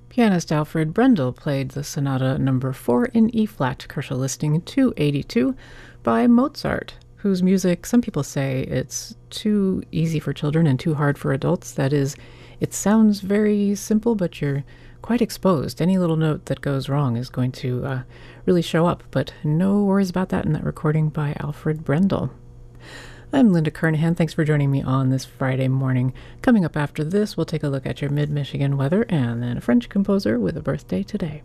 Pianist Alfred Brendel played the Sonata No. 4 in E-flat, Kochel listing 282, by Mozart, whose music, some people say it's too easy for children and too hard for adults. That is, it sounds very simple, but you're quite exposed. Any little note that goes wrong is going to really show up, but no worries about that in that recording by Alfred Brendel. I'm Linda Kernahan. Thanks for joining me on this Friday morning. Coming up after this, we'll take a look at your mid-Michigan weather and then a French composer with a birthday today.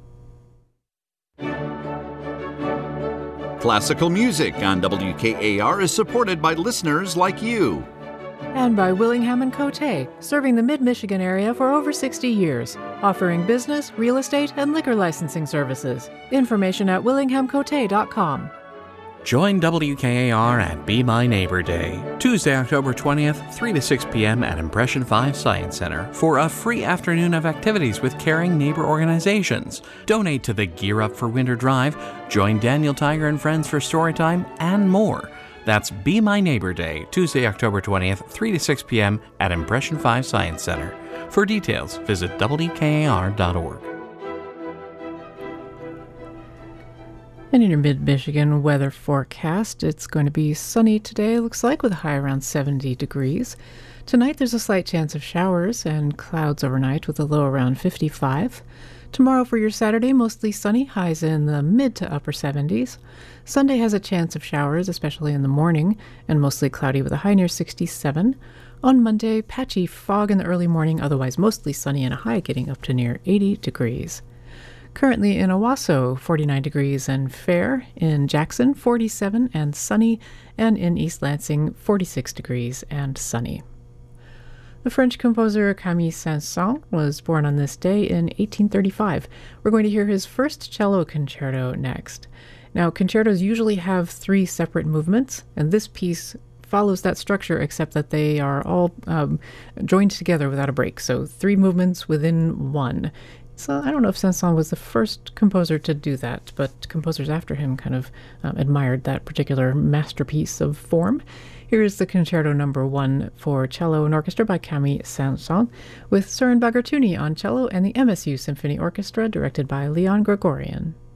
Classical music on WKAR is supported by listeners like you. And by Willingham & Cote, serving the mid-Michigan area for over 60 years, offering business, real estate, and liquor licensing services. Information at willinghamcote.com. Join WKAR at Be My Neighbor Day, Tuesday, October 20th, 3 to 6 p.m. at Impression 5 Science Center for a free afternoon of activities with caring neighbor organizations. Donate to the Gear Up for Winter Drive, join Daniel Tiger and friends for storytime, and more. That's Be My Neighbor Day, Tuesday, October 20th, 3 to 6 p.m. at Impression 5 Science Center. For details, visit WKAR.org. And in your mid-Michigan weather forecast, it's going to be sunny today, looks like, with a high around 70 degrees. Tonight, there's a slight chance of showers and clouds overnight with a low around 55. Tomorrow for your Saturday, mostly sunny, highs in the mid to upper 70s. Sunday has a chance of showers, especially in the morning, and mostly cloudy with a high near 67. On Monday, patchy fog in the early morning, otherwise mostly sunny and a high getting up to near 80 degrees. Currently in Owasso, 49 degrees and fair. In Jackson, 47 and sunny. And in East Lansing, 46 degrees and sunny. The French composer Camille Saint-Saëns was born on this day in 1835. We're going to hear his first cello concerto next. Now, concertos usually have 3 separate movements, and this piece follows that structure, except that they are all joined together without a break. So 3 movements within one. So I don't know if Saint-Saëns was the first composer to do that, but composers after him kind of admired that particular masterpiece of form. Here is the Concerto No. 1 for cello and orchestra by Camille Saint-Saëns, with Søren Baggertuni on cello and the MSU Symphony Orchestra, directed by Leon Gregorian.